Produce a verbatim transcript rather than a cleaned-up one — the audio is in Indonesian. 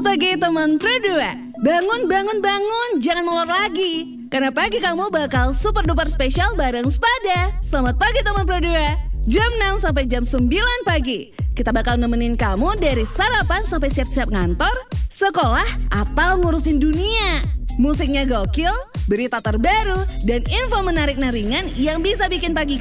Selamat pagi teman Pro dua. Bangun, bangun, bangun, jangan molor lagi. Karena pagi kamu bakal super duper spesial bareng Spada. Selamat pagi teman Pro dua. Jam enam sampai jam sembilan pagi. Kita bakal nemenin kamu dari sarapan sampai siap-siap ngantor, sekolah, atau ngurusin dunia. Musiknya gokil, berita terbaru, dan info menarik-naringan yang bisa bikin pagi